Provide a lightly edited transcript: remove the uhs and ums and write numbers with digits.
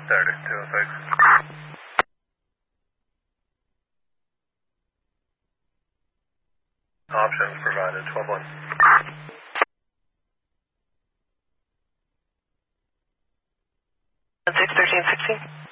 30, 206. Options provided, 12-1. 6, 13, 16.